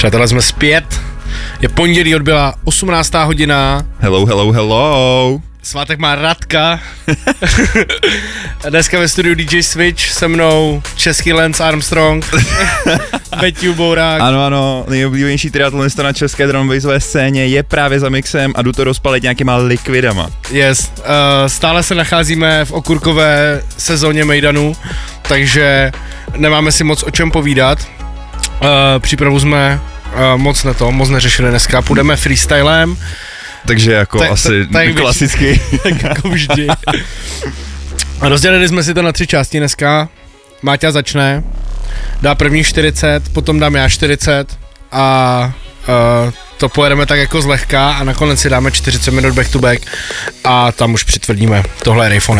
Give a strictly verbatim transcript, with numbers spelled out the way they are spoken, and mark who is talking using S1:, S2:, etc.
S1: Přátelé, jsme zpět. Je pondělí, odbyla osmnáctá hodina.
S2: Hello, hello, hello.
S1: Svátek má Radka. Dneska ve studiu D J Switch, se mnou český Lance Armstrong, Beťu Bourák.
S2: Ano, ano, nejoblíbenější triatlonista na české drumbaseové scéně je právě za mixem a jdu to rozpalit nějakýma likvidama.
S1: Yes, uh, stále se nacházíme v okurkové sezóně mejdanu, takže nemáme si moc o čem povídat. Uh, přípravu jsme uh, moc na to, moc neřešili dneska, půjdeme freestylem.
S2: Takže jako
S1: tak,
S2: asi
S1: tak,
S2: klasicky.
S1: Tak jako vždy. Rozdělili jsme si to na tři části dneska. Máťa začne, dá první čtyřicet, potom dám já čtyřicet a uh, to pojedeme tak jako zlehka a nakonec si dáme čtyřicet minut back to back a tam už přitvrdíme. Tohle je Rayfony.